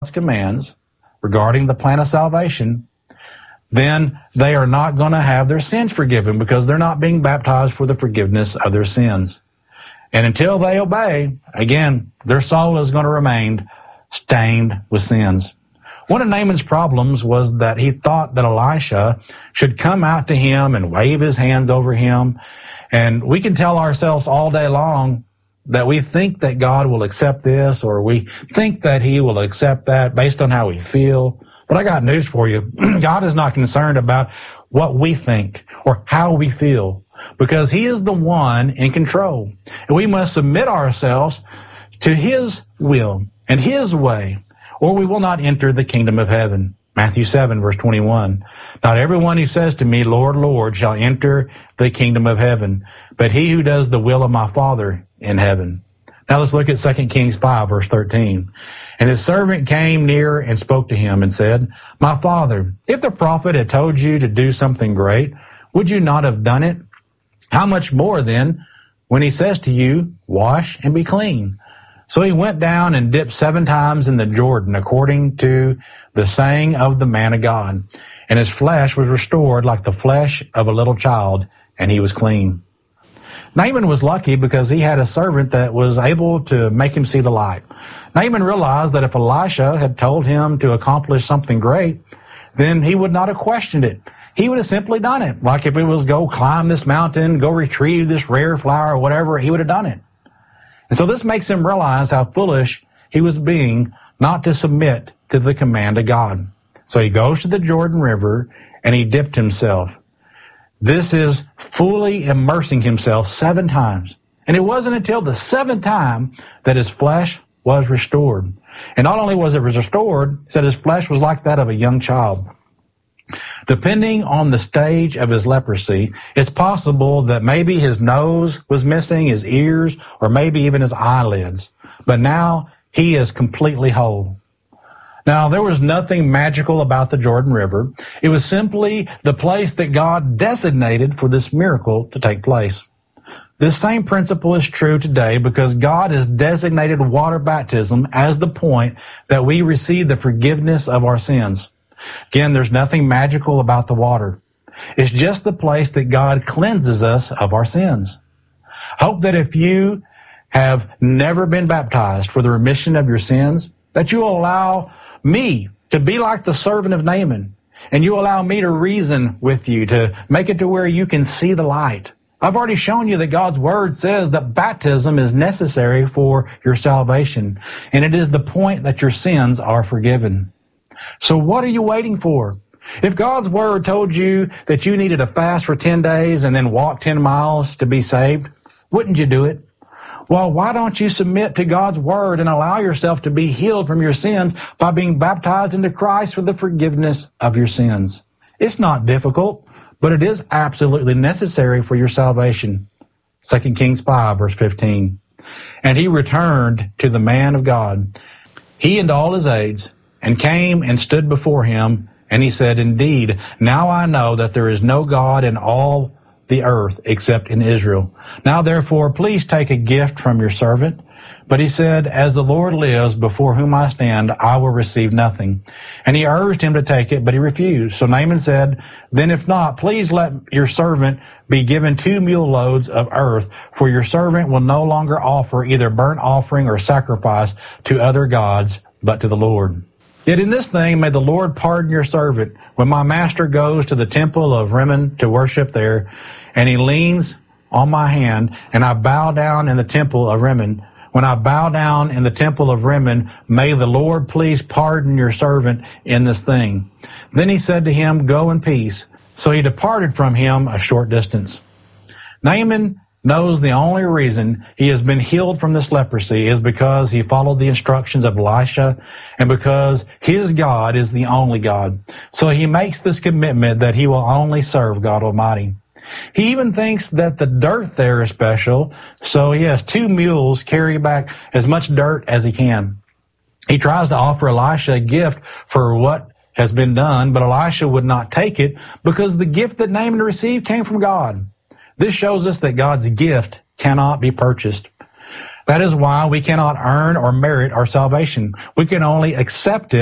commands regarding the plan of salvation, then they are not going to have their sins forgiven because they're not being baptized for the forgiveness of their sins. And until they obey, again, their soul is going to remain stained with sins. One of Naaman's problems was that he thought that Elisha should come out to him and wave his hands over him. And we can tell ourselves all day long that we think that God will accept this, or we think that he will accept that based on how we feel. But I got news for you. God is not concerned about what we think or how we feel, because he is the one in control. And we must submit ourselves to his will and his way, or we will not enter the kingdom of heaven. Matthew 7, verse 21. Not everyone who says to me, Lord, Lord, shall enter the kingdom of heaven, but he who does the will of my Father in heaven. Now let's look at 2 Kings 5, verse 13. And his servant came near and spoke to him and said, My father, if the prophet had told you to do something great, would you not have done it? How much more then when he says to you, Wash and be clean? So he went down and dipped 7 times in the Jordan, according to the saying of the man of God. And his flesh was restored like the flesh of a little child, and he was clean. Naaman was lucky because he had a servant that was able to make him see the light. Naaman realized that if Elisha had told him to accomplish something great, then he would not have questioned it. He would have simply done it. Like if it was go climb this mountain, go retrieve this rare flower or whatever, he would have done it. And so this makes him realize how foolish he was being not to submit to the command of God. So he goes to the Jordan River and he dipped himself. This is fully immersing himself 7 times. And it wasn't until the 7th time that his flesh was restored. And not only was it restored, it said his flesh was like that of a young child. Depending on the stage of his leprosy, it's possible that maybe his nose was missing, his ears, or maybe even his eyelids. But now he is completely whole. Now, there was nothing magical about the Jordan River. It was simply the place that God designated for this miracle to take place. This same principle is true today because God has designated water baptism as the point that we receive the forgiveness of our sins. Again, there's nothing magical about the water. It's just the place that God cleanses us of our sins. Hope that if you have never been baptized for the remission of your sins, that you will allow me to be like the servant of Naaman, and you allow me to reason with you, to make it to where you can see the light. I've already shown you that God's Word says that baptism is necessary for your salvation, and it is the point that your sins are forgiven. So what are you waiting for? If God's Word told you that you needed to fast for 10 days and then walk 10 miles to be saved, wouldn't you do it? Well, why don't you submit to God's Word and allow yourself to be healed from your sins by being baptized into Christ for the forgiveness of your sins? It's not difficult, but it is absolutely necessary for your salvation. 2 Kings 5, verse 15. And he returned to the man of God, he and all his aides, and came and stood before him, and he said, Indeed, now I know that there is no God in all the earth except in Israel. Now therefore, please take a gift from your servant. But he said, As the Lord lives, before whom I stand, I will receive nothing. And he urged him to take it, but he refused. So Naaman said, Then if not, please let your servant be given 2 mule loads of earth, for your servant will no longer offer either burnt offering or sacrifice to other gods, but to the Lord. Yet in this thing may the Lord pardon your servant, when my master goes to the temple of Rimmon to worship there, and he leans on my hand, and I bow down in the temple of Rimmon. When I bow down in the temple of Rimmon, may the Lord please pardon your servant in this thing. Then he said to him, Go in peace. So he departed from him a short distance. Naaman knows the only reason he has been healed from this leprosy is because he followed the instructions of Elisha and because his God is the only God. So he makes this commitment that he will only serve God Almighty. He even thinks that the dirt there is special, so he has 2 mules carry back as much dirt as he can. He tries to offer Elisha a gift for what has been done, but Elisha would not take it because the gift that Naaman received came from God. This shows us that God's gift cannot be purchased. That is why we cannot earn or merit our salvation. We can only accept it